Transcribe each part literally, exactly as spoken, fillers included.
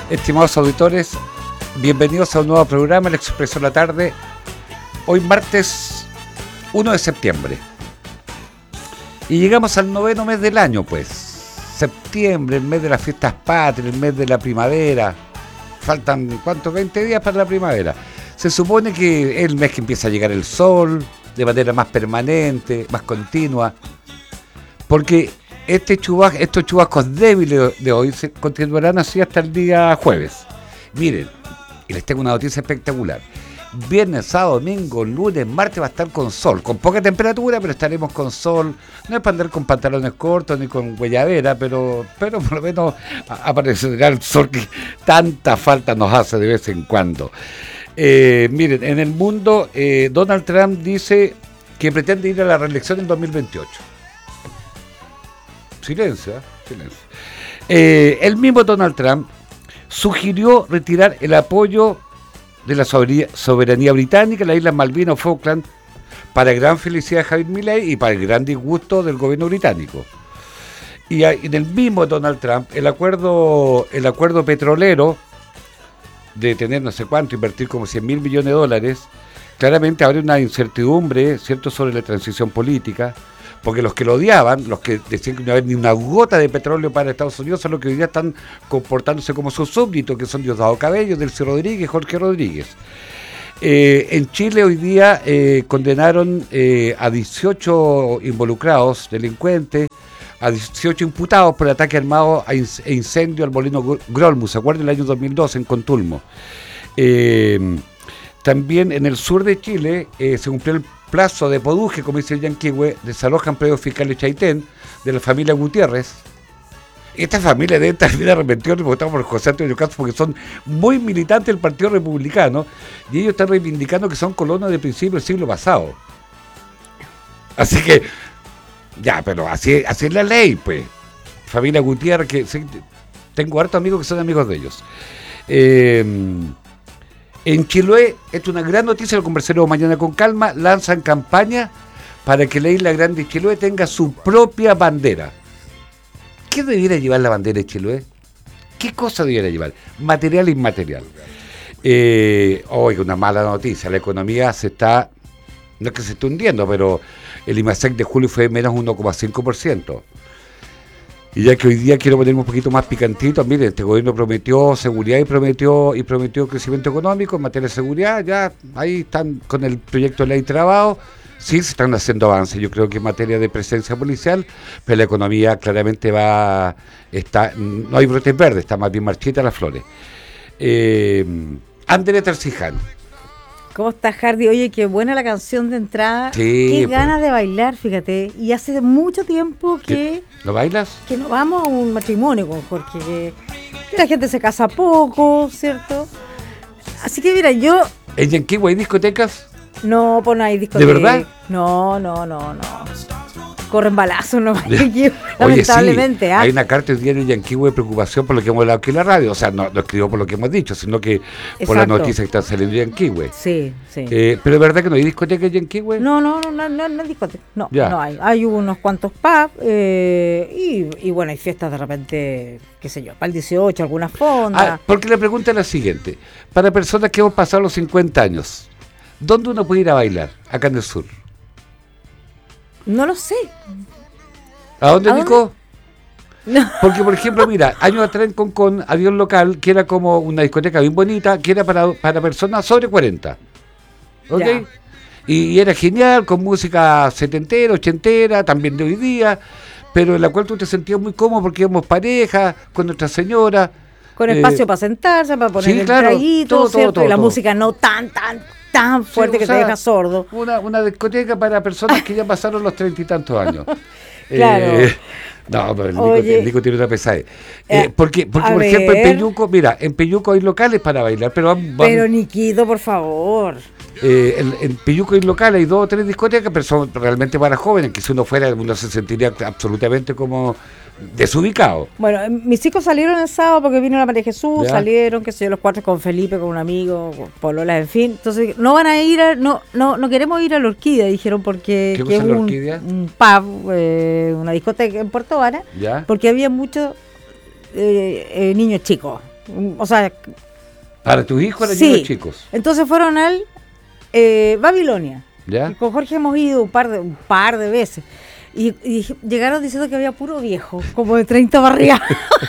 Estimados auditores, bienvenidos a un nuevo programa, El Expreso de la Tarde. Hoy martes uno de septiembre. Y llegamos al noveno mes del año, pues. Septiembre, el mes de las fiestas patrias, el mes de la primavera. Faltan, ¿cuántos? veinte días para la primavera. Se supone que es el mes que empieza a llegar el sol de manera más permanente, más continua. Porque este chubas, estos chubascos débiles de hoy se continuarán así hasta el día jueves. Miren, y les tengo una noticia espectacular. Viernes, sábado, domingo, lunes, martes va a estar con sol, con poca temperatura, pero estaremos con sol. No es para andar con pantalones cortos ni con guayabera, pero, pero por lo menos aparecerá el sol que tanta falta nos hace de vez en cuando. Eh, miren, en el mundo, eh, Donald Trump dice que pretende ir a la reelección en dos mil veintiocho. Silencio, ¿eh? Silencio. Eh, el mismo Donald Trump sugirió retirar el apoyo de la soberanía británica en las Islas Malvinas o Falkland para gran felicidad de Javier Milei y para el gran disgusto del gobierno británico. Y en el mismo Donald Trump, el acuerdo, el acuerdo petrolero de tener no sé cuánto, invertir como cien mil millones de dólares, claramente abre una incertidumbre, ¿cierto?, sobre la transición política. Porque los que lo odiaban, los que decían que no iba a haber ni una gota de petróleo para Estados Unidos, son los que hoy día están comportándose como sus súbditos, que son Diosdado Cabello, Delcy Rodríguez, Jorge Rodríguez. Eh, en Chile hoy día eh, condenaron eh, a dieciocho involucrados, delincuentes, a dieciocho imputados por ataque armado e incendio al molino Grolmus, ¿se acuerdan? El año dos mil doce en Contulmo. Eh, también en el sur de Chile eh, se cumplió el plazo de Poduje, como dice el Yanquihue, desalojan predios fiscales Chaitén de la familia Gutiérrez. Esta familia debe estar bien arrepentida y votados por José Antonio Castro porque son muy militantes del Partido Republicano y ellos están reivindicando que son colonos de principio del siglo pasado. Así que, ya, pero así, así es la ley, pues. Familia Gutiérrez, que sí, tengo hartos amigos que son amigos de ellos. Eh... En Chiloé, esto es una gran noticia, lo conversaremos mañana con calma, lanzan campaña para que la isla grande de Chiloé tenga su propia bandera. ¿Qué debiera llevar la bandera de Chiloé? ¿Qué cosa debiera llevar? Material e inmaterial. Eh, oiga, una mala noticia, la economía se está, no es que se esté hundiendo, pero el IMASEC de julio fue de menos uno coma cinco por ciento. Y ya que hoy día quiero ponerme un poquito más picantito, miren, este gobierno prometió seguridad y prometió y prometió crecimiento económico en materia de seguridad, ya ahí están con el proyecto de ley trabado, sí se están haciendo avances, yo creo que en materia de presencia policial, pero la economía claramente va, está, no hay brotes verdes, está más bien marchita las flores. Eh, André Terciján. ¿Cómo estás, Hardy? Oye, qué buena la canción de entrada. Sí, qué pues. ganas de bailar, fíjate. Y hace mucho tiempo que... ¿Lo bailas? Que no vamos a un matrimonio con Jorge. Que, que la gente se casa poco, ¿cierto? Así que mira, yo... ¿En Yanquihue hay discotecas? No, pues no hay discotecas. ¿De verdad? No, no, no, no. Corren balazos, no Oye, lamentablemente. Sí, ¿ah? Hay una carta del diario Yanquihue de preocupación por lo que hemos hablado aquí en la radio. O sea, no lo escribo por lo que hemos dicho, sino que Exacto. por la noticia que está saliendo en Yanquihue. Sí, sí. Eh, pero es verdad que no hay discoteca en Yanquihue. No, no, no, no, no, no hay discoteca. No, Ya. no hay. Hay unos cuantos pubs eh, y, y bueno, hay fiestas de repente, qué sé yo, para el dieciocho, algunas fondas. Ah, porque la pregunta es la siguiente. Para personas que hemos pasado los cincuenta años, ¿dónde uno puede ir a bailar acá en el sur? No lo sé. ¿A dónde, ¿A Nico? dónde? No. Porque, por ejemplo, mira, años atrás en Concón había un local que era como una discoteca bien bonita, que era para, para personas sobre cuarenta. ¿Ok? Ya. Y, y era genial, con música setentera, ochentera, también de hoy día, pero en la cual tú te sentías muy cómodo porque íbamos pareja, con nuestra señora. Con espacio eh, para sentarse, para poner sí, el claro, traguito, todo, ¿cierto? todo, todo, y la todo. música no tan, tan, tan fuerte sí, que sea, te deja sordo. Una, una discoteca para personas que ya pasaron los treinta y tantos años. Claro. Eh, no, pero el Nico, el Nico tiene una pesadez. Eh, eh, porque, porque por ver. ejemplo, en Peyuco, mira, en Peyuco hay locales para bailar, pero van, van, Pero Niquito, por favor. Eh, en, en Peyuco hay locales, hay dos o tres discotecas, pero son realmente para jóvenes, que si uno fuera, uno se sentiría absolutamente como desubicado. Bueno, mis hijos salieron el sábado porque vino la María Jesús, ¿Ya? salieron, que sé yo, los cuatro con Felipe, con un amigo, con Polola, en fin. Entonces, no van a ir, a, no no no queremos ir a la Orquídea, dijeron, porque ¿Qué que es cosa es la un, Orquídea? un pub, eh, una discoteca en Puerto Vara, ¿Ya? porque había muchos eh, eh, niños chicos. O sea, ¿para tus hijos eran sí. niños chicos? Entonces fueron al eh, Babilonia. ¿Ya? Y con Jorge hemos ido un par de, un par de veces. Y, y llegaron diciendo que había puro viejo, como de treinta para arriba.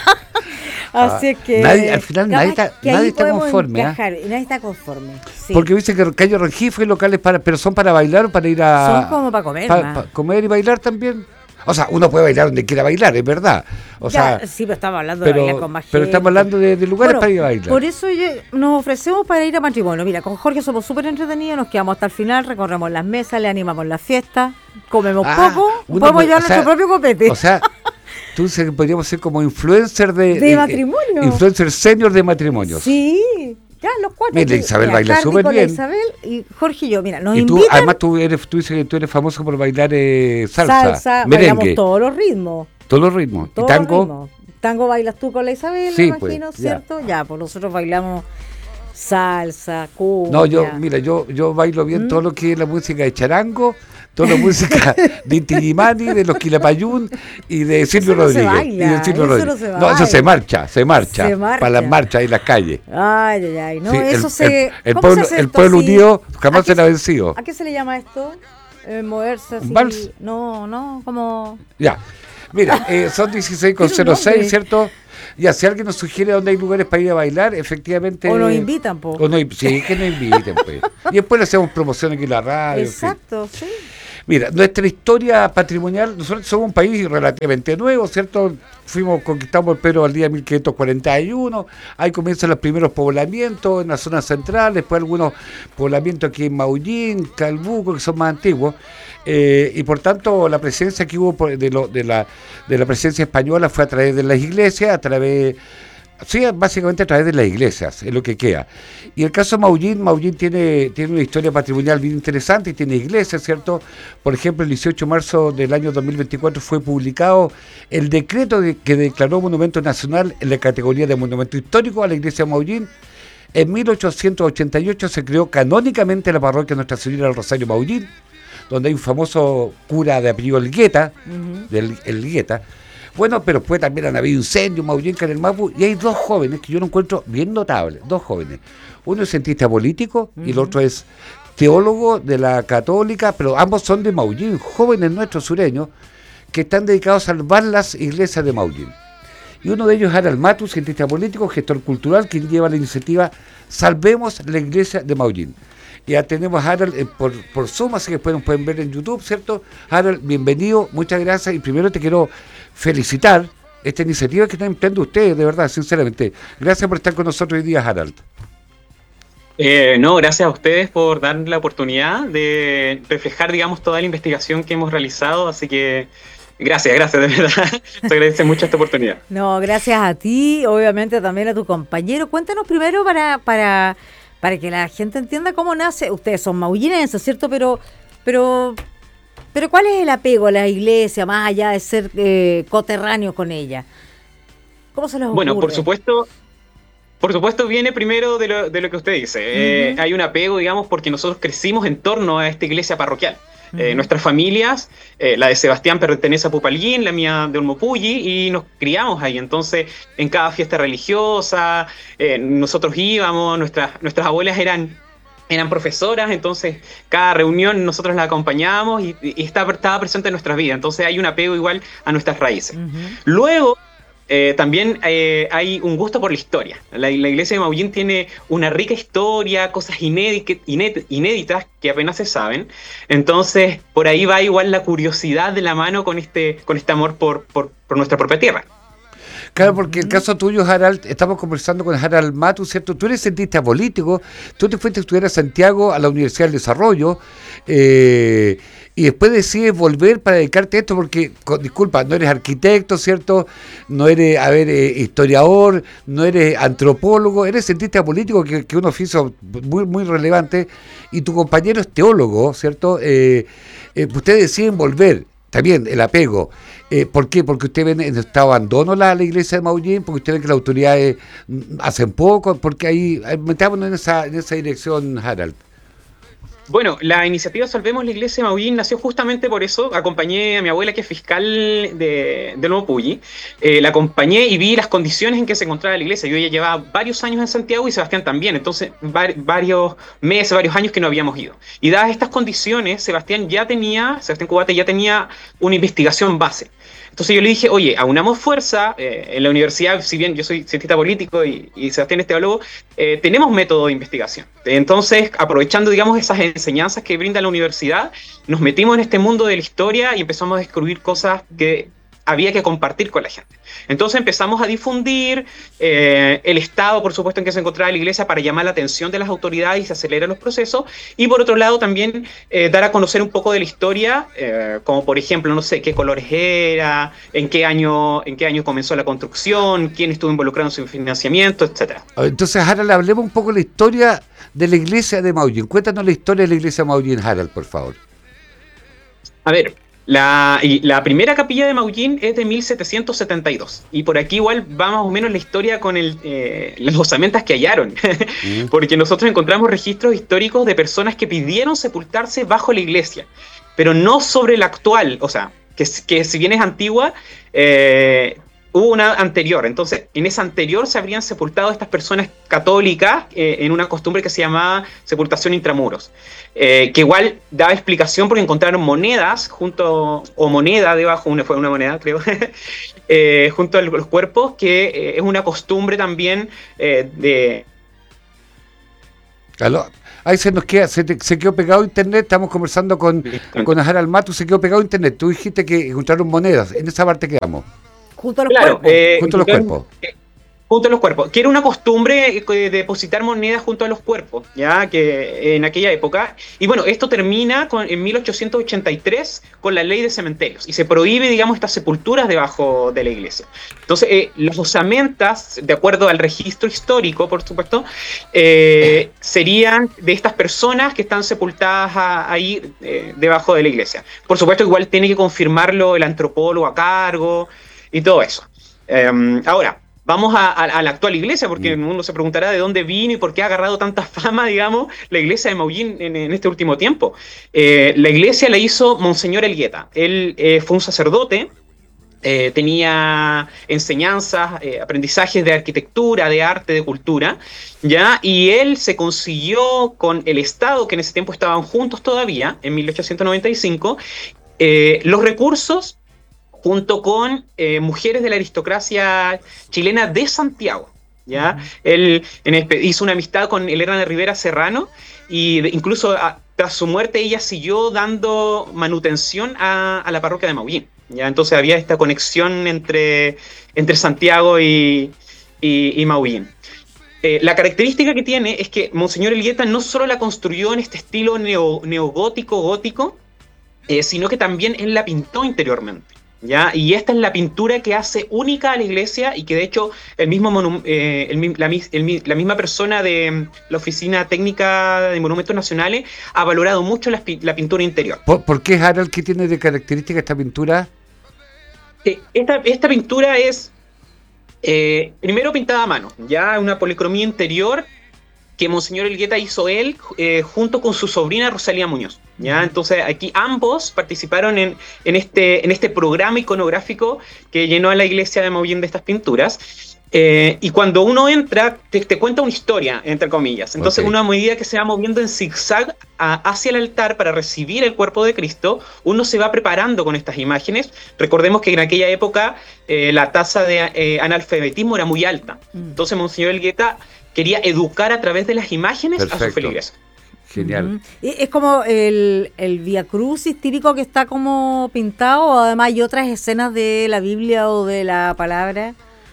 Así es que... Nadie, al final nadie está, nadie está conforme. Encajar, ¿eh? Nadie está conforme. Sí. Porque dice que Cayo Rengifo hay locales para, pero son para bailar o para ir a... Son como para comer. Para pa comer y bailar también. O sea, uno puede bailar donde quiera bailar, es verdad. O ya, sea, sí, pero estamos hablando pero, de bailar con más gente. Pero estamos hablando de, de lugares bueno, para ir a bailar. Por eso yo, nos ofrecemos para ir a matrimonio. Mira, con Jorge somos súper entretenidos, nos quedamos hasta el final, recorremos las mesas, le animamos la fiesta, comemos ah, poco, podemos llevar nuestro sea, propio copete. O sea, tú dices que podríamos ser como influencer de... De, de matrimonio. Influencer senior de matrimonios. Sí. Ya, los cuatro. Mira, Isabel baila súper bien. Isabel y Jorge y yo, mira, nos y tú, invitan. Además, tú, eres, tú dices que tú eres famoso por bailar eh, salsa, salsa, merengue. Bailamos todos los ritmos. Todos los ritmos. Todos ¿Y tango? Ritmos. Tango bailas tú con la Isabel, sí, me imagino, pues, ¿cierto? Ya. ya, pues nosotros bailamos salsa, cumbia. No, yo, mira, yo, yo bailo bien ¿Mm? todo lo que es la música de charango, toda la música de Inti Illimani, de los Quilapayún y de Silvio eso no Rodríguez. Se baila, y de Silvio eso Rodríguez. No, se no, eso se marcha, se marcha, se marcha. Para las marchas y las calles. Ay, ay, ay. No, sí, eso el, se. El, el pueblo, se el pueblo así? unido jamás se la ha vencido. ¿A qué se le llama esto? Eh, moverse así. ¿Un vals? No, no, como. Ya. Mira, eh, son dieciséis con cero seis, ¿cierto? Ya, si alguien nos sugiere dónde hay lugares para ir a bailar, efectivamente... O nos invitan, po. O no, sí, que nos inviten, pues. Y después le hacemos promoción aquí en la radio. Exacto, en fin. sí. Mira, nuestra historia patrimonial, nosotros somos un país relativamente nuevo, ¿cierto? Fuimos, conquistamos el Perú al día mil quinientos cuarenta y uno, ahí comienzan los primeros poblamientos en la zona central, después algunos poblamientos aquí en Maullín, Calbuco, que son más antiguos, eh, y por tanto la presencia que hubo de, lo, de, la, de la presencia española fue a través de las iglesias, a través... Sí, básicamente a través de las iglesias, es lo que queda. Y el caso de Maullín, Maullín tiene, tiene una historia patrimonial bien interesante y tiene iglesias, ¿cierto? Por ejemplo, el dieciocho de marzo del año dos mil veinticuatro fue publicado el decreto de, que declaró monumento nacional en la categoría de monumento histórico a la iglesia de Maullín. En mil ochocientos ochenta y ocho se creó canónicamente la parroquia Nuestra Señora del Rosario Maullín, donde hay un famoso cura de apellido Elgueta, uh-huh. del Elgueta. Bueno, pero después también han habido incendios, Maullín, en el Mapu, y hay dos jóvenes que yo lo encuentro bien notables, dos jóvenes. Uno es cientista político uh-huh. y el otro es teólogo de la católica, pero ambos son de Maullín, jóvenes nuestros sureños, que están dedicados a salvar las iglesias de Maullín. Y uno de ellos es Harald Matus, cientista político, gestor cultural, quien lleva la iniciativa Salvemos la Iglesia de Maullín. Ya tenemos a Harald eh, por, por Zoom, así que después nos pueden ver en YouTube, ¿cierto? Harald, bienvenido, muchas gracias. Y primero te quiero felicitar esta iniciativa que están empleando ustedes, de verdad, sinceramente. Gracias por estar con nosotros hoy día, Harald. Eh, no, gracias a ustedes por dar la oportunidad de reflejar, digamos, toda la investigación que hemos realizado, así que gracias, gracias, de verdad. Te agradece mucho esta oportunidad. No, gracias a ti, obviamente también a tu compañero. Cuéntanos primero para... para... para que la gente entienda cómo nace. Ustedes son maullinenses, ¿cierto? Pero, pero, pero ¿cuál es el apego a la iglesia, más allá de ser eh, coterráneos con ella? ¿Cómo se les ocurre? Bueno, por supuesto, por supuesto viene primero de lo, de lo que usted dice. Uh-huh. Eh, hay un apego, digamos, porque nosotros crecimos en torno a esta iglesia parroquial. Uh-huh. Eh, nuestras familias, eh, la de Sebastián pertenece a Pupalguín, la mía de Olmopulli, y nos criamos ahí. Entonces, en cada fiesta religiosa, eh, nosotros íbamos, nuestras, nuestras abuelas eran, eran profesoras, entonces cada reunión nosotros la acompañábamos y, y estaba, estaba presente en nuestras vidas. Entonces hay un apego igual a nuestras raíces. Uh-huh. Luego, Eh, también eh, hay un gusto por la historia. La, la iglesia de Maullín tiene una rica historia, cosas inéditas, inéditas que apenas se saben. Entonces, por ahí va igual la curiosidad de la mano con este, con este amor por, por, por nuestra propia tierra. Claro, porque el caso tuyo, Harald, estamos conversando con Harald Matus, ¿cierto? Tú eres cientista político, tú te fuiste a estudiar a Santiago, a la Universidad del Desarrollo, eh, y después decides volver para dedicarte a esto porque, con, disculpa, no eres arquitecto, ¿cierto? No eres, a ver, eh, historiador, no eres antropólogo, eres cientista político, que es un oficio muy, muy relevante, y tu compañero es teólogo, ¿cierto? Eh, eh, ustedes deciden volver. También el apego. Eh, ¿Por qué? Porque usted ven en estado de abandono la, la iglesia de Maullín, porque usted ven que las autoridades hacen poco, porque ahí metámonos en esa, en esa dirección, Harald. Bueno, la iniciativa Salvemos la Iglesia de Maullín nació justamente por eso. Acompañé a mi abuela, que es fiscal de, de Nuevo Pulli. Eh, la acompañé y vi las condiciones en que se encontraba la iglesia. Yo ya llevaba varios años en Santiago y Sebastián también. Entonces, var, varios meses, varios años que no habíamos ido. Y dadas estas condiciones, Sebastián ya tenía, Sebastián Cubate ya tenía una investigación base. Entonces yo le dije, oye, aunamos fuerza, eh, en la universidad, si bien yo soy cientista político y, y Sebastián es teólogo, eh, tenemos método de investigación. Entonces, aprovechando, digamos, esas enseñanzas que brinda la universidad, nos metimos en este mundo de la historia y empezamos a descubrir cosas que había que compartir con la gente. Entonces empezamos a difundir eh, el estado, por supuesto, en que se encontraba la iglesia para llamar la atención de las autoridades y se aceleran los procesos, y por otro lado también eh, dar a conocer un poco de la historia, eh, como por ejemplo, no sé, qué colores era, en qué año, en qué año comenzó la construcción, quién estuvo involucrado en su financiamiento, etcétera. Entonces, Harald, hablemos un poco de la historia de la iglesia de Maullín. Cuéntanos la historia de la iglesia de Maullín, Harald, por favor. A ver, La, y la primera capilla de Maullín es de mil setecientos setenta y dos, y por aquí igual va más o menos la historia con el, eh, las osamentas que hallaron, mm. porque nosotros encontramos registros históricos de personas que pidieron sepultarse bajo la iglesia, pero no sobre la actual, o sea, que, que si bien es antigua, eh, hubo una anterior. Entonces, en esa anterior se habrían sepultado estas personas católicas eh, en una costumbre que se llamaba sepultación intramuros, eh, que igual daba explicación porque encontraron monedas junto, o moneda debajo, una, fue una moneda creo, eh, junto a los cuerpos, que eh, es una costumbre también eh, de... ¿Aló? Ahí se nos queda, se, te, se quedó pegado internet, estamos conversando con, con Harald Matu, se quedó pegado internet. Tú dijiste que encontraron monedas, en esa parte quedamos. Junto a los claro, cuerpos. Eh, junto a los cuerpos. Eh, junto a los cuerpos. Que era una costumbre de depositar monedas junto a los cuerpos, ya que en aquella época. Y bueno, esto termina con, en mil ochocientos ochenta y tres con la ley de cementerios. Y se prohíbe, digamos, estas sepulturas debajo de la iglesia. Entonces, eh, las osamentas, de acuerdo al registro histórico, por supuesto, eh, serían de estas personas que están sepultadas a, ahí eh, debajo de la iglesia. Por supuesto, igual tiene que confirmarlo el antropólogo a cargo y todo eso. Eh, ahora, vamos a, a, a la actual iglesia, porque mm. uno se preguntará de dónde vino y por qué ha agarrado tanta fama, digamos, la iglesia de Maullín en, en este último tiempo. Eh, la iglesia la hizo Monseñor Elgueta. Él eh, fue un sacerdote, eh, tenía enseñanzas, eh, aprendizajes de arquitectura, de arte, de cultura, ¿ya? Y él se consiguió con el Estado, que en ese tiempo estaban juntos todavía, en mil ochocientos noventa y cinco, eh, los recursos junto con eh, mujeres de la aristocracia chilena de Santiago, ¿ya? Uh-huh. Él en el, hizo una amistad con Elena de Rivera Serrano, y de, incluso a, tras su muerte ella siguió dando manutención a, a la parroquia de Maullín, ¿ya? Entonces había esta conexión entre, entre Santiago y, y, y Maullín. Eh, la característica que tiene es que Monseñor Elgueta no solo la construyó en este estilo neo, neogótico, gótico, eh, sino que también él la pintó interiormente, ¿ya? Y esta es la pintura que hace única a la iglesia, y que de hecho el mismo monu- eh, el, la, el, la misma persona de la Oficina Técnica de Monumentos Nacionales ha valorado mucho la, la pintura interior. ¿Por, ¿Por qué, Harald, qué tiene de característica esta pintura? Eh, esta, esta pintura es eh, primero pintada a mano, ya una policromía interior que Monseñor Elgueta hizo él eh, junto con su sobrina Rosalía Muñoz, ¿ya? Entonces aquí ambos participaron en, en, este, en este programa iconográfico que llenó a la iglesia de Maullín de estas pinturas. Eh, y cuando uno entra, te, te cuenta una historia, entre comillas. Entonces, okay. Uno, a medida que se va moviendo en zigzag a, hacia el altar para recibir el cuerpo de Cristo, uno se va preparando con estas imágenes. Recordemos que en aquella época eh, la tasa de eh, analfabetismo era muy alta. Entonces, Monseñor Elgueta quería educar a través de las imágenes. Perfecto. A sus feligreses. Genial. Uh-huh. Es como el, el Vía Crucis típico que está como pintado, o además hay otras escenas de la Biblia o de la palabra.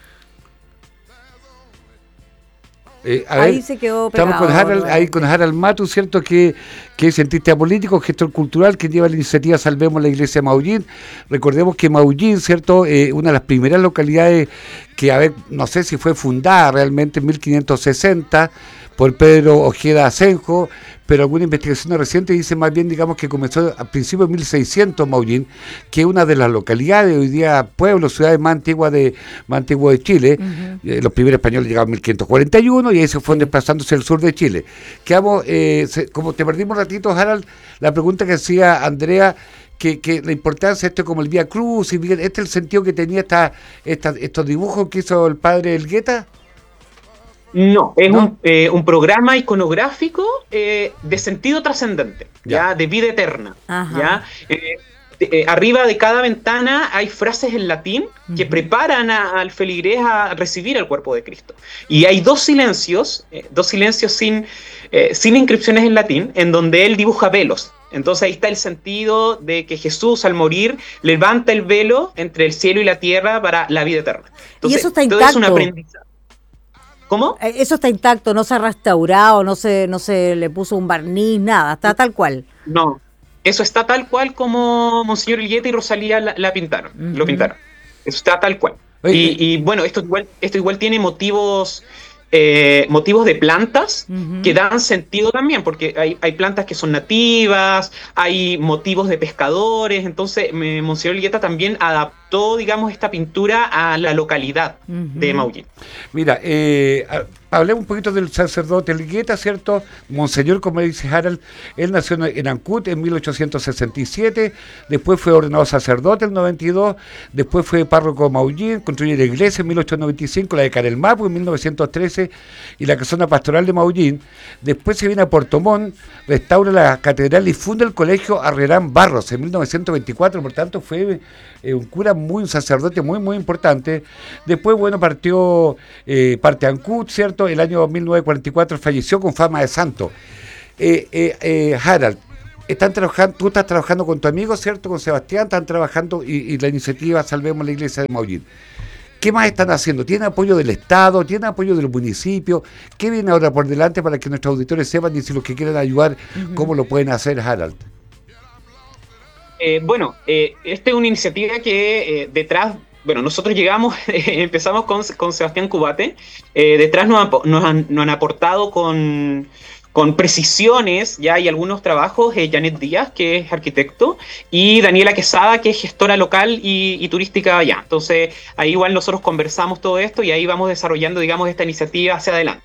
Eh, ahí ver, se quedó pegado. Estamos con Harald, ahí con Harald Matu, ¿cierto? Que, que es cientista político, gestor cultural, que lleva la iniciativa Salvemos la Iglesia de Maullín. Recordemos que Maullín, ¿cierto? Eh, una de las primeras localidades que, a ver, no sé si fue fundada realmente en mil quinientos sesenta por Pedro Ojeda Asenjo, pero alguna investigación reciente dice más bien, digamos, que comenzó a principios de mil seiscientos Maullín, que es una de las localidades, hoy día pueblos, ciudades más antiguas de, más antiguas de Chile. Uh-huh. Eh, los primeros españoles llegaron en mil quinientos cuarenta y uno y ahí se fueron desplazándose al sur de Chile. Quedamos, eh, se, como te perdimos un ratito, Harald, la pregunta que hacía Andrea, que, que la importancia de esto como el Vía Cruz, y este es el sentido que tenía esta, esta, estos dibujos que hizo el padre Elgueta. No, es ¿No? Un, eh, un programa iconográfico eh, de sentido trascendente, ya. ya, de vida eterna. Ajá. Ya. Eh, de, eh, arriba de cada ventana hay frases en latín que uh-huh. preparan a, al feligrés a recibir el cuerpo de Cristo. Y hay dos silencios, eh, dos silencios sin, eh, sin inscripciones en latín, en donde él dibuja velos. Entonces ahí está el sentido de que Jesús al morir levanta el velo entre el cielo y la tierra para la vida eterna. Entonces, y eso está intacto. Todo es un aprendizaje. ¿Cómo? Eso está intacto, no se ha restaurado, no se, no se le puso un barniz, nada, está tal cual. No, eso está tal cual como Monseñor Elgueta y Rosalía la, la pintaron, uh-huh. lo pintaron. Eso está tal cual. Y, y bueno, esto igual, esto igual tiene motivos... Eh, motivos de plantas uh-huh. que dan sentido también, porque hay, hay plantas que son nativas, hay motivos de pescadores, entonces me, Monseñor Elgueta también adaptó, digamos, esta pintura a la localidad uh-huh. de Maullín. Mira, eh, hablemos un poquito del sacerdote Elgueta, ¿cierto? Monseñor, como dice Harald, él nació en Ancud en mil ochocientos sesenta y siete, después fue ordenado sacerdote en el noventa y dos, después fue párroco de Maullín, construyó la iglesia en mil ochocientos noventa y cinco, la de Carelmapu en mil novecientos trece y la casona pastoral de Maullín. Después se viene a Puerto Montt, restaura la catedral y funda el colegio Arrerán Barros en mil novecientos veinticuatro, por tanto fue eh, un cura muy, un sacerdote muy muy importante. Después, bueno, partió eh, parte a Ancud, ¿cierto? El año mil novecientos cuarenta y cuatro falleció con fama de santo. Eh, eh, eh, Harald, están trabajando, tú estás trabajando con tu amigo, ¿cierto? Con Sebastián, están trabajando y, y la iniciativa Salvemos la Iglesia de Maullín. ¿Qué más están haciendo? ¿Tienen apoyo del Estado? ¿Tienen apoyo del municipio? ¿Qué viene ahora por delante para que nuestros auditores sepan y si los que quieran ayudar, uh-huh. cómo lo pueden hacer, Harald? Eh, bueno, eh, esta es una iniciativa que eh, detrás, bueno, nosotros llegamos, eh, empezamos con, con Sebastián Cubate, eh, detrás nos, nos, han, nos han aportado con... con precisiones, ya hay algunos trabajos, eh, Janet Díaz, que es arquitecto, y Daniela Quesada, que es gestora local y, y turística allá. Entonces, ahí igual nosotros conversamos todo esto y ahí vamos desarrollando, digamos, esta iniciativa hacia adelante.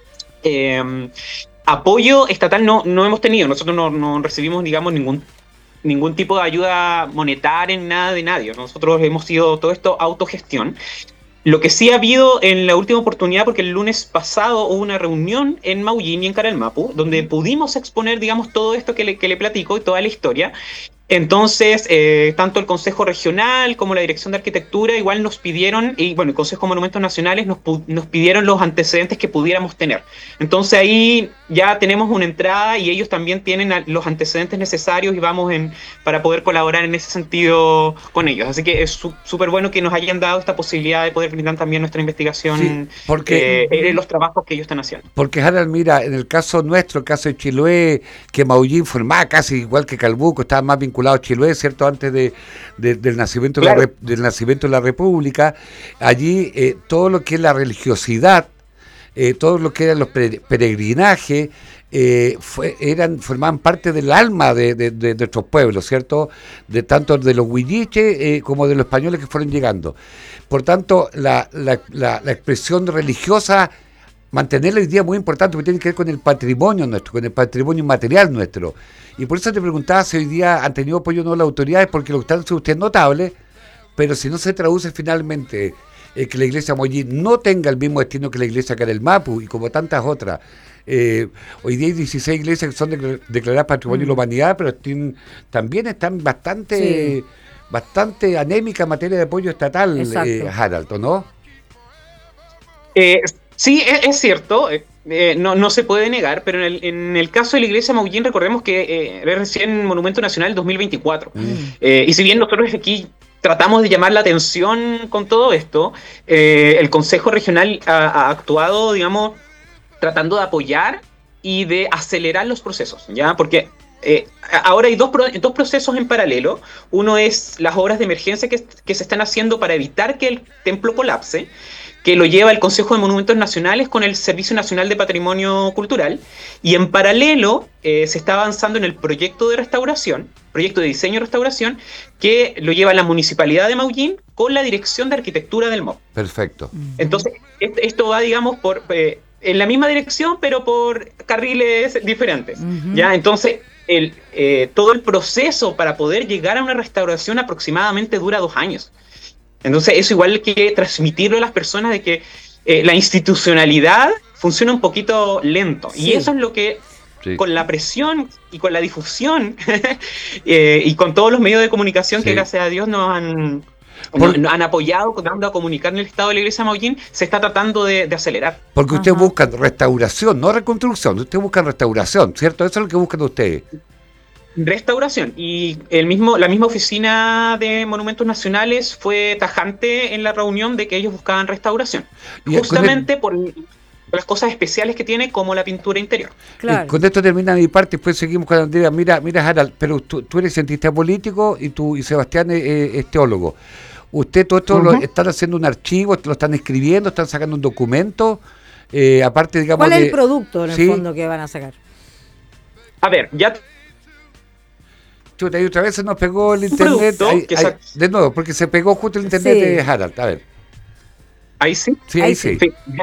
Eh, apoyo estatal no, no hemos tenido, nosotros no, no recibimos, digamos, ningún, ningún tipo de ayuda monetaria, nada de nadie. Nosotros hemos sido todo esto autogestión. Lo que sí ha habido en la última oportunidad, porque el lunes pasado hubo una reunión en Maullín y en Carelmapu, donde pudimos exponer, digamos, todo esto que le, que le platico y toda la historia. Entonces, eh, tanto el Consejo Regional como la Dirección de Arquitectura igual nos pidieron, y bueno, el Consejo de Monumentos Nacionales nos, nos pidieron los antecedentes que pudiéramos tener. Entonces ahí ya tenemos una entrada y ellos también tienen los antecedentes necesarios y vamos en, para poder colaborar en ese sentido con ellos. Así que es súper bueno que nos hayan dado esta posibilidad de poder brindar también nuestra investigación sí, porque, eh, en los trabajos que ellos están haciendo. Porque, Harald, mira, en el caso nuestro, el caso de Chiloé, que Maullín formaba casi igual que Calbuco, estaba más vinculado a Chiloé, ¿cierto? Antes de, de, del, nacimiento claro. de la, del nacimiento de la República, allí eh, todo lo que es la religiosidad, eh, todo lo que eran los peregrinajes, eh, fue, eran, formaban parte del alma de, de, de, de nuestros pueblos, ¿cierto? De tanto de los huilliches eh, como de los españoles que fueron llegando. Por tanto, la, la, la, la expresión religiosa, mantenerla hoy día es muy importante, porque tiene que ver con el patrimonio nuestro, con el patrimonio material nuestro. Y por eso te preguntaba si hoy día han tenido apoyo o no las autoridades, porque lo que están haciendo usted es notable, pero si no se traduce finalmente eh, que la iglesia Maullín no tenga el mismo destino que la iglesia Carelmapu y como tantas otras. Eh, hoy día hay dieciséis iglesias que son de, declaradas Patrimonio mm. de la Humanidad, pero tienen, también están bastante, sí. bastante anémicas en materia de apoyo estatal, eh, Harald, ¿no? Eh, sí, es, es cierto. Eh, no, no se puede negar, pero en el, en el caso de la iglesia Maullín, recordemos que eh, es recién Monumento Nacional dos mil veinticuatro. Mm. Eh, y si bien nosotros aquí tratamos de llamar la atención con todo esto, eh, el Consejo Regional ha, ha actuado, digamos, tratando de apoyar y de acelerar los procesos, ¿ya? Porque eh, ahora hay dos, pro, dos procesos en paralelo. Uno es las obras de emergencia que, que se están haciendo para evitar que el templo colapse, que lo lleva el Consejo de Monumentos Nacionales con el Servicio Nacional de Patrimonio Cultural, y en paralelo eh, se está avanzando en el proyecto de restauración, proyecto de diseño y restauración, que lo lleva la Municipalidad de Maullín con la Dirección de Arquitectura del M O B. Perfecto. Entonces, esto va, digamos, por eh, en la misma dirección, pero por carriles diferentes. Uh-huh. ¿Ya? Entonces, el, eh, todo el proceso para poder llegar a una restauración aproximadamente dura dos años. Entonces, eso igual hay que transmitirlo a las personas de que eh, la institucionalidad funciona un poquito lento. Sí. Y eso es lo que, Sí. con la presión y con la difusión eh, y con todos los medios de comunicación Sí. que gracias a Dios nos han, Por- nos han apoyado, dando a comunicar en el estado de la iglesia de Maullín, se está tratando de, de acelerar. Porque ustedes Ajá. buscan restauración, no reconstrucción. Ustedes buscan restauración, ¿cierto? Eso es lo que buscan ustedes. Restauración. Y el mismo, la misma oficina de Monumentos Nacionales fue tajante en la reunión de que ellos buscaban restauración. Y Justamente por las cosas especiales que tiene, como la pintura interior. Claro. Y con esto termina mi parte, después seguimos con Andrea. Mira, mira, Harald, pero tú, tú eres cientista político y tú y Sebastián es, es teólogo. Usted todo esto lo Ujú. están haciendo un archivo, lo están escribiendo, están sacando un documento, eh, aparte, digamos. ¿Cuál es de- el producto en el Sí. fondo que van a sacar? A ver, ya Chuta, y otra vez se nos pegó el Un internet. producto Ahí- que ahí- sa- de nuevo, porque se pegó justo el internet Sí. de Harald. A ver, ahí sí. sí, Ahí ahí sí. sí. Sí.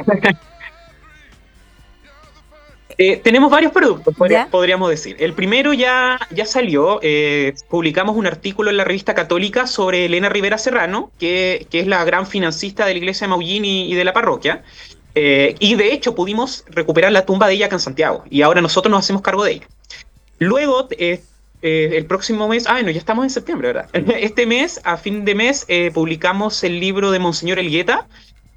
Eh, tenemos varios productos, podría- ¿Ya? podríamos decir. El primero ya, ya salió, eh, publicamos un artículo en la revista Católica sobre Elena Rivera Serrano, que, que es la gran financista de la iglesia de Maullín y, y de la parroquia. Eh, y de hecho pudimos recuperar la tumba de ella acá en Santiago, y ahora nosotros nos hacemos cargo de ella. Luego, eh, eh, el próximo mes, ah, no, ya estamos en septiembre, ¿verdad? Este mes, a fin de mes, eh, publicamos el libro de Monseñor Elgueta.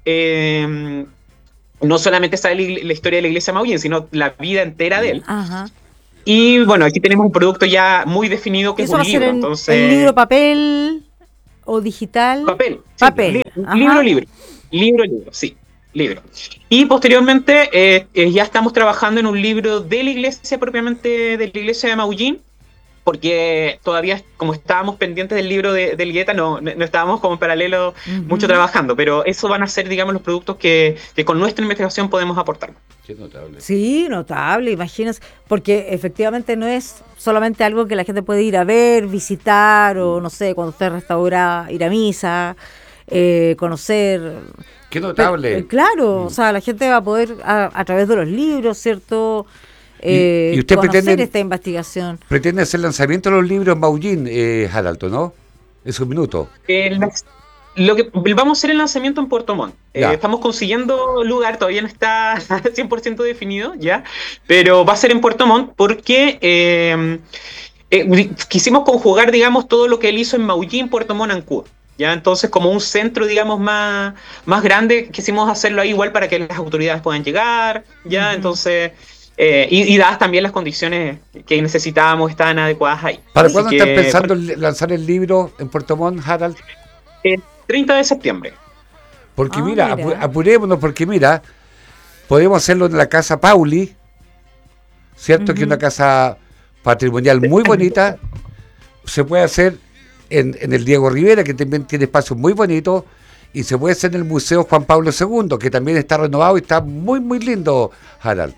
Eh, no solamente está la, la historia de la iglesia de Maullín, sino la vida entera de él. Ajá. Y bueno, aquí tenemos un producto ya muy definido que ¿Eso es va un a ser libro. en Entonces, el libro papel o digital? papel. sí, Papel. li- Ajá. libro, libro. Libro, libro, sí. Libro. Y posteriormente eh, eh, ya estamos trabajando en un libro de la iglesia, propiamente de la iglesia de Maullín, porque todavía, como estábamos pendientes del libro de, de Elgueta, no, no no estábamos como en paralelo Ujú. mucho trabajando, pero eso van a ser, digamos, los productos que, que con nuestra investigación podemos aportar. Qué notable. Sí, notable, imagínense, porque efectivamente no es solamente algo que la gente puede ir a ver, visitar, o no sé, cuando usted restaura, ir a misa, eh, conocer. Qué notable. Pero, eh, claro, o sea, la gente va a poder, a, a través de los libros, ¿cierto? Eh, y usted conocer pretende- esta investigación. Pretende hacer lanzamiento de los libros en Maullín, eh, Harald, ¿no? Es un minuto. El- lo que vamos a hacer el lanzamiento en Puerto Montt. Eh, Ya. estamos consiguiendo lugar, todavía no está cien por ciento definido, ya, pero va a ser en Puerto Montt porque eh, eh, quisimos conjugar, digamos, todo lo que él hizo en Maullín, Puerto Montt, Ancud. Ya, entonces, como un centro, digamos, más, más grande, quisimos hacerlo ahí igual para que las autoridades puedan llegar, ya, Ujú. entonces, eh, y, y dadas también las condiciones que necesitábamos, estaban adecuadas ahí. ¿Para Así cuándo que, están pensando en lanzar el libro en Puerto Montt, Harald? El treinta de septiembre. Porque Ah, mira, mira. apu- apurémonos, porque mira, podemos hacerlo en la casa Pauli, ¿cierto? Que es Ujú. una casa patrimonial muy bonita. Se puede hacer en, en el Diego Rivera, que también tiene espacios muy bonitos, y se puede hacer en el Museo Juan Pablo segundo, que también está renovado y está muy, muy lindo, Harald.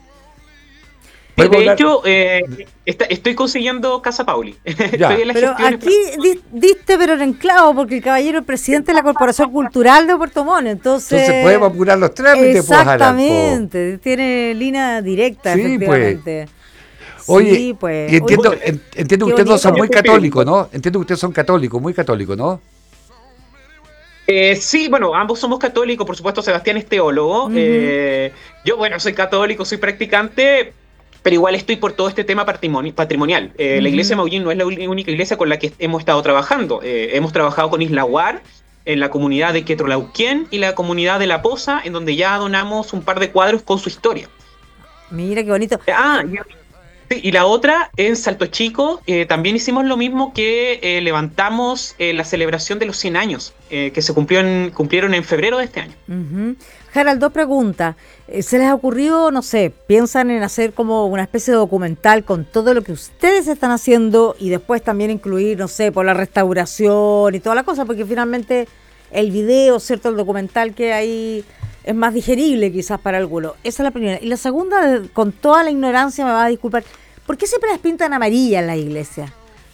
De ¿Podemos hablar? hecho, eh, está- estoy consiguiendo Casa Pauli. Ya. Estoy en las Pero gestiones aquí di- diste pero en clavo, porque el caballero es presidente de la Corporación Cultural de Puerto Montt, entonces... Entonces podemos apurar los trámites, pues, Harald, po. Exactamente, tiene línea directa, Sí, efectivamente. Oye, Sí, pues. y entiendo, Oye, en- entiendo que qué ustedes dos son bonito. muy católicos, ¿no? Entiendo que ustedes son católicos, muy católicos, ¿no? Eh, sí, bueno, ambos somos católicos, por supuesto, Sebastián es teólogo. Ujú. eh, yo, bueno, soy católico, soy practicante, pero igual estoy por todo este tema patrimoni- patrimonial. Eh, Ujú. La iglesia de Maullín no es la uni- única iglesia con la que hemos estado trabajando. Eh, hemos trabajado con Isla Guar, en la comunidad de Quetrolauquén y la comunidad de La Poza, en donde ya donamos un par de cuadros con su historia. mira qué bonito. Ah, y, sí, y la otra, en Salto Chico, eh, también hicimos lo mismo que eh, levantamos eh, la celebración de los cien años, eh, que se cumplió en- cumplieron en febrero de este año. Ujú. Harald, dos preguntas. Eh, ¿Se les ha ocurrido, no sé, piensan en hacer como una especie de documental con todo lo que ustedes están haciendo y después también incluir, no sé, por la restauración y toda la cosa? Porque finalmente el video, ¿cierto? El documental que hay es más digerible quizás para algunos. Esa es la primera. Y la segunda, con toda la ignorancia me va a disculpar, ¿por qué siempre las pintan amarillas en la iglesia?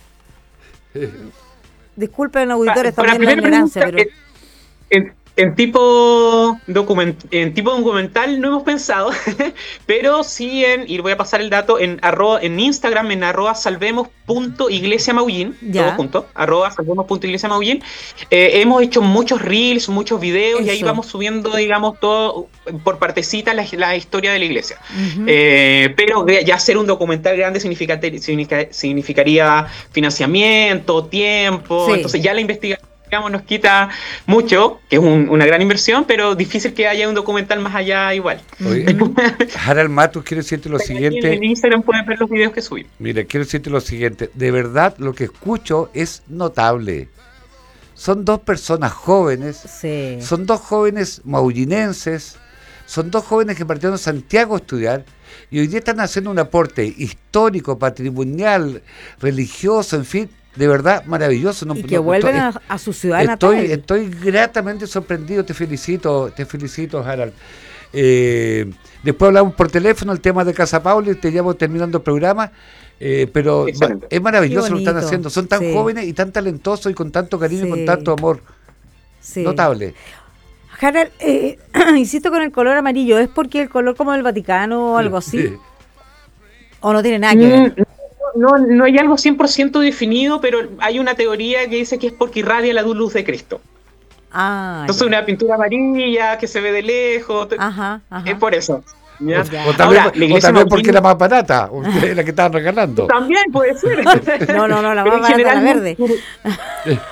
Disculpen, auditores, Para- para también la primera ignorancia, pregunta, pero... En, en tipo document, en tipo documental no hemos pensado, pero sí en, y voy a pasar el dato, en arroba, en Instagram, en arroba salvemos punto iglesia maullín, Ya. todo junto, arroba salvemos punto iglesia maullín, eh, hemos hecho muchos reels, muchos videos, y ahí Eso. vamos subiendo, digamos, todo por partecita la, la historia de la iglesia. Ujú. Eh, pero ya hacer un documental grande significa- significa- significaría financiamiento, tiempo, Sí. entonces ya la investigación, digamos, nos quita mucho, que es un- una gran inversión, pero difícil que haya un documental más allá igual. Oye, Harald Matus, quiero decirte lo Ahí siguiente. en Instagram pueden ver los videos que subí. Mira, quiero decirte lo siguiente. De verdad, lo que escucho es notable. Son dos personas jóvenes, Sí. son dos jóvenes maullinenses, son dos jóvenes que partieron de Santiago a estudiar y hoy día están haciendo un aporte histórico, patrimonial, religioso, en fin, de verdad maravilloso. No- Y que no- vuelven estoy- a, a su ciudad Estoy, natal. estoy gratamente sorprendido, te felicito, te felicito, Harald. Eh, después hablamos por teléfono el tema de Casa Pauli, te llamo terminando el programa, eh, pero Excelente. es maravilloso Qué lo que están bonito, haciendo. Son tan sí. jóvenes y tan talentosos y con tanto cariño y con Sí. tanto amor. Sí. Notable. Harald, eh, insisto con el color amarillo, ¿es porque el color como del Vaticano o algo así? Sí. ¿O no tiene nada que ver? Mm, No, no hay algo cien por ciento definido, pero hay una teoría que dice que es porque irradia la luz de Cristo. Ah, Entonces ya. una pintura amarilla que se ve de lejos, Ajá, ajá. es por eso. ¿ya? Ya. O también, Ahora, la o iglesia también Maullín- porque era más barata, o era la que estaban regalando. También puede ser. No, no, no, la Pero más barata, la generalmente- verde.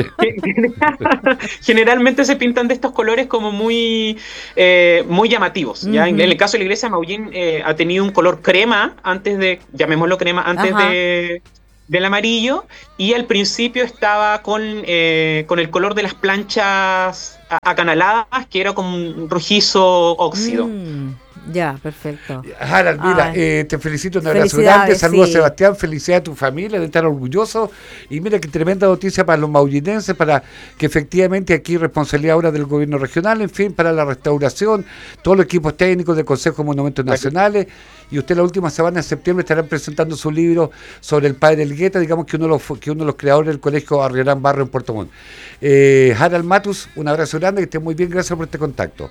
Generalmente se pintan de estos colores como muy, eh, muy llamativos. ¿ya? En, Ujú. en el caso de la iglesia, Maullín eh, ha tenido un color crema antes de, llamémoslo crema, antes Ajá. de, del amarillo, y al principio estaba con, eh, con el color de las planchas a- acanaladas, que era como un rojizo óxido. Mm, ya, perfecto. Harald, mira, Ay. eh, te felicito, un abrazo Felicidades, grande, saludos sí. a Sebastián, felicidades a tu familia de estar orgulloso y mira qué tremenda noticia para los maullinenses, para que efectivamente aquí responsabilidad ahora del gobierno regional, en fin, para la restauración, todos los equipos técnicos del Consejo de Monumentos Nacionales, y usted la última semana de septiembre estarán presentando su libro sobre el padre Elgueta, digamos que uno de los, que uno de los creadores del colegio Arriarán Barrio en Puerto Montt. Eh, Harald Matus, un abrazo grande, que esté muy bien, gracias por este contacto.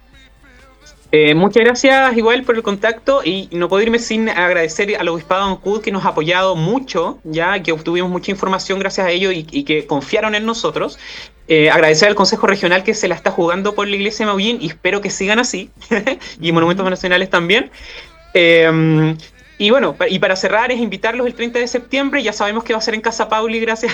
Eh, muchas gracias igual por el contacto y no puedo irme sin agradecer al Obispado de Ancud que nos ha apoyado mucho, ya que obtuvimos mucha información gracias a ellos y, y que confiaron en nosotros. Eh, agradecer al Consejo Regional que se la está jugando por la Iglesia de Maullín y espero que sigan así y Monumentos Nacionales también. Eh, y bueno, pa- y para cerrar es invitarlos el treinta de septiembre, ya sabemos que va a ser en Casa Pauli, gracias.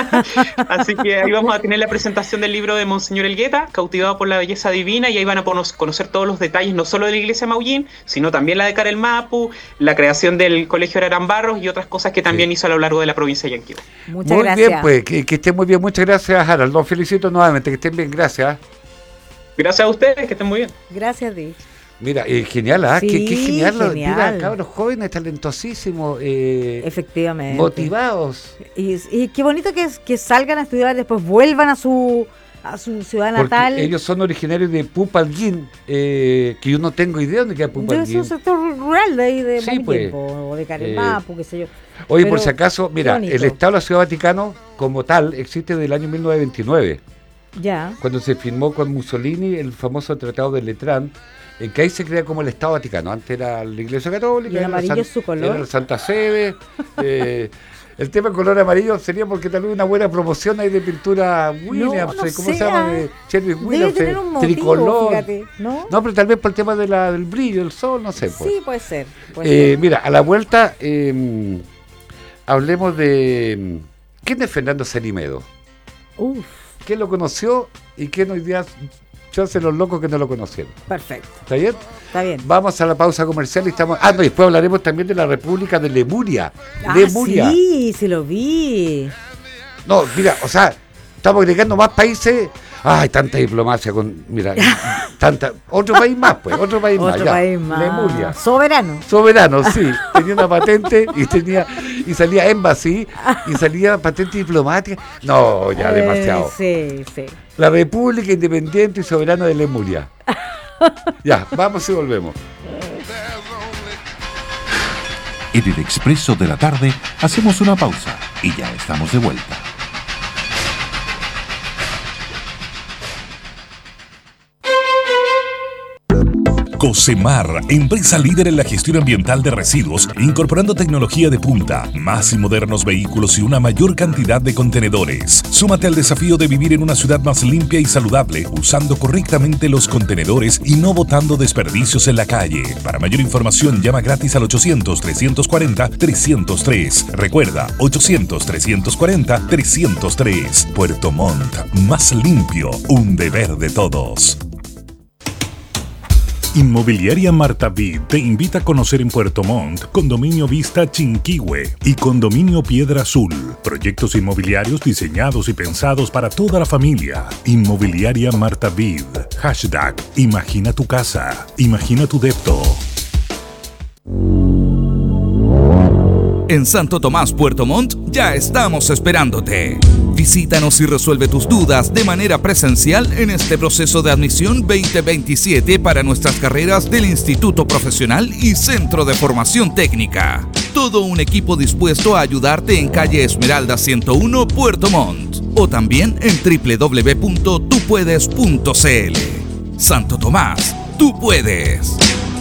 Así que ahí vamos a tener la presentación del libro de Monseñor Elgueta, Cautivado por la Belleza Divina, y ahí van a ponos- conocer todos los detalles, no solo de la iglesia de Maullín, sino también la de Carel Mapu, la creación del Colegio Ararán Barros y otras cosas que también Sí. hizo a lo largo de la provincia de Yanquihue. Muchas Muy gracias. bien, pues, que, que estén muy bien, muchas gracias, Harald. Los felicito nuevamente, que estén bien, gracias. Gracias a ustedes, que estén muy bien. Gracias, Di. Mira, eh, genial, ¿ah? Sí, qué, qué genial, lo- genial. mira, cabros jóvenes, talentosísimos, eh, Efectivamente. motivados. Y, y qué bonito que, es- que salgan a estudiar, después vuelvan a su a su ciudad Porque natal. ellos son originarios de Pupalguín, eh, que yo no tengo idea dónde queda Yo soy Pupalguín. un sector rural de ahí, de Sí, Maullín, pues. po, o de Eh, Caremapu, qué sé yo. Oye, Pero, por si acaso, mira, bonito. el Estado de la Ciudad Vaticano, como tal, existe desde el año mil novecientos veintinueve, Ya. cuando se firmó con Mussolini el famoso Tratado de Letrán, en que ahí se crea como el Estado Vaticano. Antes era la Iglesia Católica, ¿Y el era la amarillo San- es su color? era la Santa Sede. eh, el tema del color amarillo sería porque tal vez una buena promoción ahí de pintura Williams, no eh, ¿cómo se sé, llama? ah, De Cherry Debe Williams, tener eh, un motivo, tricolor. fíjate, ¿no? No, pero tal vez por el tema de la, del brillo, el sol, no sé. Pues. Sí, puede ser. puede Eh, ser. mira, a la vuelta, eh, hablemos de. ¿Quién es Fernando Cerimedo? Uf, ¿Quién lo conoció y quién hoy día se hace los locos que no lo conocieron? perfecto. ¿Está bien? Está bien. Vamos a la pausa comercial y estamos. Ah, no, después hablaremos también de la República de Lemuria. Ah, Lemuria. sí, sí lo vi. No, mira, o sea, estamos agregando más países. Ay, tanta diplomacia con. Mira, tanta. Otro país más, pues, otro país más. Otro ya. país más. Lemuria. Soberano. Soberano, sí. Tenía una patente y tenía y salía embassy y salía patente diplomática. No, ya Eh, demasiado. sí, sí. La República Independiente y Soberana de Lemuria. Ya, vamos y volvemos. En el Expreso de la Tarde hacemos una pausa y ya estamos de vuelta. Cosemar, empresa líder en la gestión ambiental de residuos, incorporando tecnología de punta, más y modernos vehículos y una mayor cantidad de contenedores. Súmate al desafío de vivir en una ciudad más limpia y saludable, usando correctamente los contenedores y no botando desperdicios en la calle. Para mayor información, llama gratis al ochocientos, trescientos cuarenta, trescientos tres. Recuerda, ochocientos, trescientos cuarenta, trescientos tres. Puerto Montt, más limpio, un deber de todos. Inmobiliaria Marta Vid te invita a conocer en Puerto Montt Condominio Vista Chinquihue y Condominio Piedra Azul. Proyectos inmobiliarios diseñados y pensados para toda la familia. Inmobiliaria Marta Vid. Hashtag Imagina tu casa. Imagina tu depto. En Santo Tomás, Puerto Montt, ya estamos esperándote. Visítanos y resuelve tus dudas de manera presencial en este proceso de admisión veinte veintisiete para nuestras carreras del Instituto Profesional y Centro de Formación Técnica. Todo un equipo dispuesto a ayudarte en calle Esmeralda ciento uno, Puerto Montt. O también en doble u doble u doble u punto tú puedes punto c l. Santo Tomás, tú puedes.